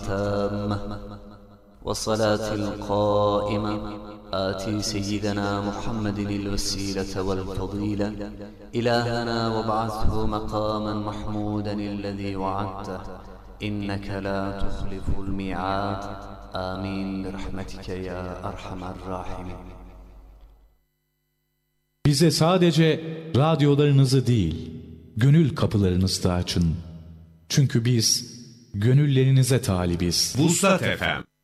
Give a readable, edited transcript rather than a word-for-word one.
التامة والصلاة القائمة آتي سيدنا محمد الوسيلة والفضيلة إلهنا وابعثه مقاما محمودا الذي وعدته إنك لا تخلف الميعاد آمين برحمتك يا أرحم الراحمين. Bize sadece radyolarınızı değil, gönül kapılarınızı da açın. Çünkü biz gönüllerinize talibiz. Vuslat FM